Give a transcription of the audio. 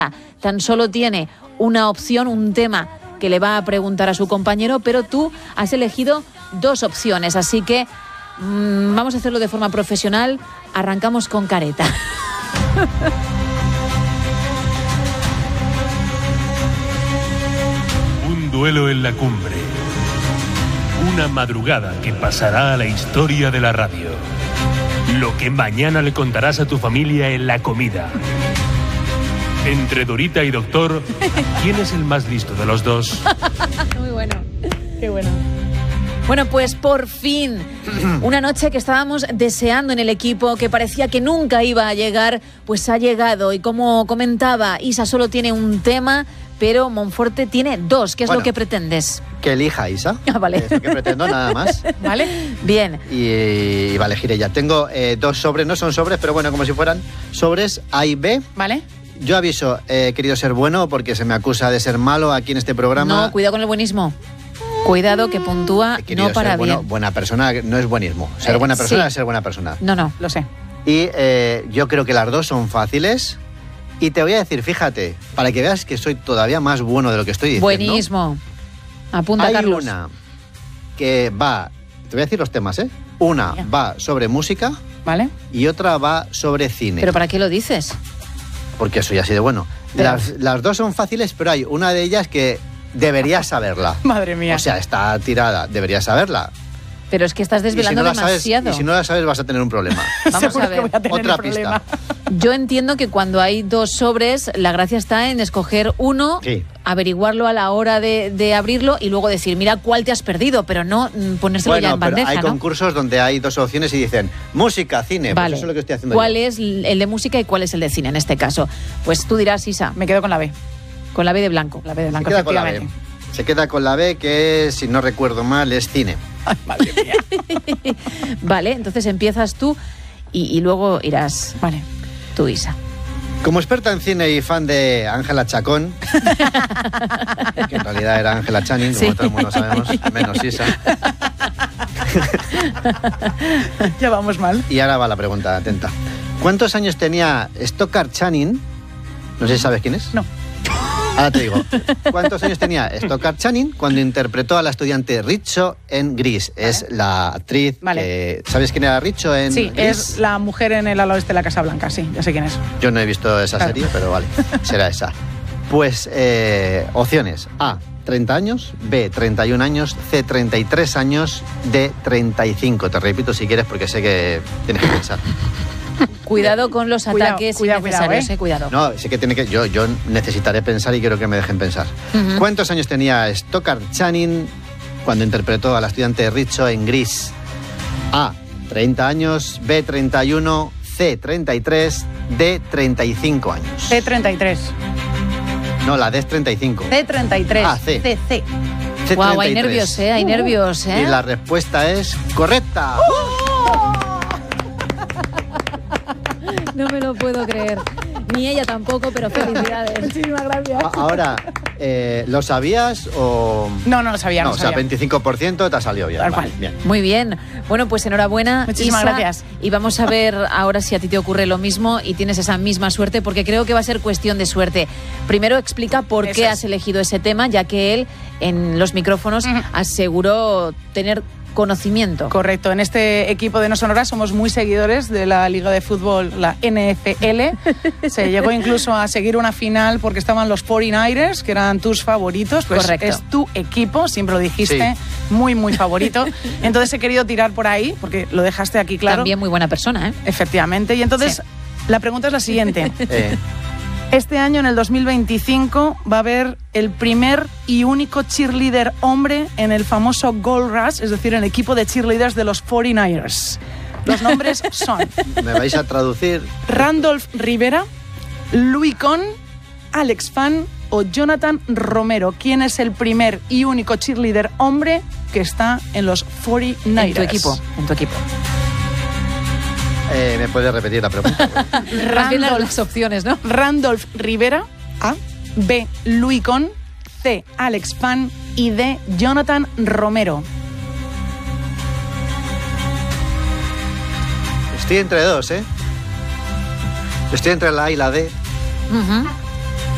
tan solo tiene una opción, un tema que le va a preguntar a su compañero, pero tú has elegido 2 opciones, así que vamos a hacerlo de forma profesional. Arrancamos con careta. Un duelo en la cumbre. Una madrugada que pasará a la historia de la radio. Lo que mañana le contarás a tu familia en la comida. Entre Dorita y Doctor, ¿quién es el más listo de los dos? Muy bueno, qué bueno. Bueno, pues por fin, una noche que estábamos deseando en el equipo, que parecía que nunca iba a llegar, pues ha llegado. Y como comentaba, Isa solo tiene un tema, pero Monforte tiene 2. ¿Qué es lo que pretendes? Que elija Isa. Ah, vale. Es lo que pretendo, nada más. ¿Vale? Bien. Y va a elegir ella. Tengo 2 sobres, no son sobres, pero bueno, como si fueran sobres A y B. ¿Vale? Yo aviso, he querido ser bueno porque se me acusa de ser malo aquí en este programa. No, cuidado con el buenismo. Cuidado que puntúa no para bien. Buena persona no es buenismo. Ser buena persona sí. es ser buena persona. No, lo sé. Y yo creo que las 2 son fáciles. Y te voy a decir, fíjate, para que veas que soy todavía más bueno de lo que estoy diciendo. Buenismo. Apunta, hay Carlos. Una que va, te voy a decir los temas, ¿eh? Una va sobre música, ¿vale? Y otra va sobre cine. ¿Pero para qué lo dices? Porque soy así de bueno. Las 2 son fáciles, pero hay una de ellas que deberías saberla. Madre mía. O sea, está tirada, deberías saberla. Pero es que estás desvelando demasiado. Y si no la sabes vas a tener un problema. Vamos a ver. Otra pista. Yo entiendo que cuando hay 2 sobres, la gracia está en escoger uno, sí, averiguarlo a la hora de abrirlo y luego decir, mira cuál te has perdido, pero no ponérselo ya en bandeja, hay ¿no? concursos donde hay 2 opciones y dicen música, cine. Vale. Pues eso es lo que estoy haciendo. ¿Cuál es el de música y cuál es el de cine en este caso? Pues tú dirás, Isa. Me quedo con la B. Con la B de blanco. La B de blanco, se queda con la B. Se queda con la B, que si no recuerdo mal es cine. Ay, madre mía. Vale, entonces empiezas tú y luego irás. Vale. Tú, Isa. Como experta en cine y fan de Ángela Chacón, que en realidad era Ángela Channing, como todo el mundo sabemos, menos Isa. Ya vamos mal. Y ahora va la pregunta, atenta. ¿Cuántos años tenía Stockard Channing? No sé si sabes quién es. No. Ahora te digo, ¿cuántos años tenía Stockard Channing cuando interpretó a la estudiante Richo en Grease? Vale. Es la actriz que... ¿Sabes quién era Richo en Grease? Sí, es la mujer en el ala oeste de la Casa Blanca, sí, ya sé quién es. Yo no he visto esa serie, pero vale, será esa. Pues, opciones. A, 30 años, B, 31 años, C, 33 años, D, 35. Te repito si quieres porque sé que tienes que pensar. Cuidado con los ataques innecesarios, cuidado. No, sé que tiene que... Yo necesitaré pensar y quiero que me dejen pensar. ¿Cuántos años tenía Stockard Channing cuando interpretó a la estudiante Richo en Grease? A, 30 años, B, 31, C, 33, D, 35 años. C, 33. No, la D es 35. C, 33. Ah, C. C. Guau, hay nervios, hay nervios, Y la respuesta es correcta. No me lo puedo creer. Ni ella tampoco, pero felicidades. Muchísimas gracias. Ahora, ¿lo sabías o...? No lo sabía. No, o sea, 25% te ha salido bien. Vale, bien. Muy bien. Bueno, pues enhorabuena, muchísimas Isa, gracias. Y vamos a ver ahora si a ti te ocurre lo mismo y tienes esa misma suerte, porque creo que va a ser cuestión de suerte. Primero explica por qué has elegido ese tema, ya que él, en los micrófonos, aseguró tener conocimiento. Correcto. En este equipo de No Sonora somos muy seguidores de la Liga de Fútbol, la NFL. Se llegó incluso a seguir una final porque estaban los 49ers, que eran tus favoritos. Pues correcto. Es tu equipo, siempre lo dijiste, muy, muy favorito. Entonces he querido tirar por ahí, porque lo dejaste aquí claro. También muy buena persona, ¿eh? Efectivamente. Y entonces la pregunta es la siguiente. Este año, en el 2025, va a haber el primer y único cheerleader hombre en el famoso Gold Rush, es decir, en el equipo de cheerleaders de los 49ers. Los nombres son... ¿Me vais a traducir? Randolph Rivera, Louis Conn, Alex Fan o Jonathan Romero. ¿Quién es el primer y único cheerleader hombre que está en los 49ers? En tu equipo. ¿Me puedes repetir la pregunta? Las opciones, ¿no? Randolph Rivera, A. B. Louis Conn, C. Alex Fan y D. Jonathan Romero. Estoy entre 2, ¿eh? Estoy entre la A y la D.